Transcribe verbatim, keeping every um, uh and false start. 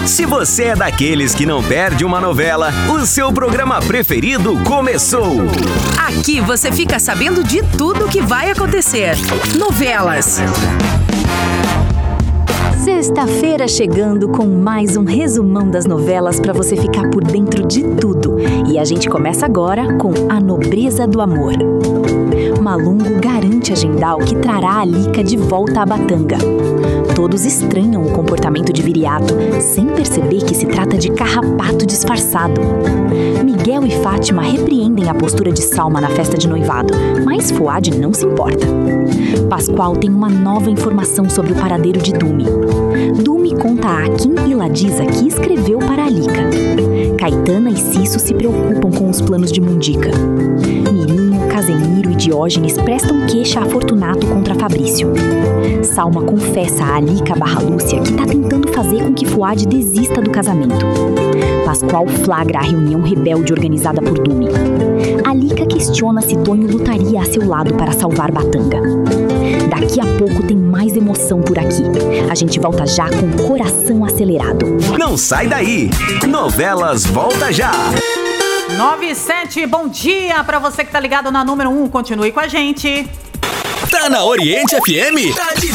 Se você é daqueles que não perde uma novela, o seu programa preferido começou. Aqui você fica sabendo de tudo que vai acontecer. Novelas. Sexta-feira chegando com mais um resumão das novelas para você ficar por dentro de tudo. E a gente começa agora com A Nobreza do Amor. Malungo garante a Jendal que trará a Lica de volta à Batanga. Todos estranham o comportamento de Viriato, sem perceber que se trata de carrapato disfarçado. Miguel e Fátima repreendem a postura de Salma na festa de noivado, mas Fuad não se importa. Pascoal tem uma nova informação sobre o paradeiro de Dumi. Dumi conta a Akin e Ladisa que escreveu para a Lica. Caetana e Cisso se preocupam com os planos de Mundica. Mirinho, Casemiro e Diógenes prestam queixa a Fortunato contra Fabrício. Salma confessa a Lica barra Lúcia que está tentando fazer com que Fuad desista do casamento. Pascoal flagra a reunião rebelde organizada por Dumi. A Lica questiona se Tonho lutaria a seu lado para salvar Batanga. Daqui a pouco tem mais emoção por aqui. A gente volta já com o coração acelerado. Não sai daí! Novelas volta já! nove e sete, bom dia pra você que tá ligado na número um. Continue com a gente. Tá na Oriente F M? Tá de